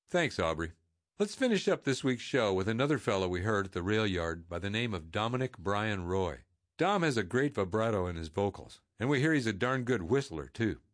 Thanks, Aubrey. Let's finish up this week's show with another fellow we heard at the rail yard by the name of Dominic Brian Roy. Dom has a great vibrato in his vocals, and we hear he's a darn good whistler, too.